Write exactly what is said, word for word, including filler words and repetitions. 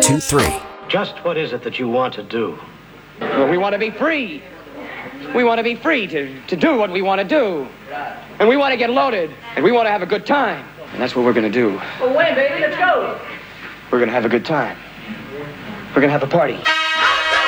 two three. Just what is it that you want to do? Well, we want to be free. We want to be free to, to do what we want to do. And we want to get loaded. And we want to have a good time. And that's what we're going to do. Well, wait, baby, let's go. We're going to have a good time. We're going to have a party.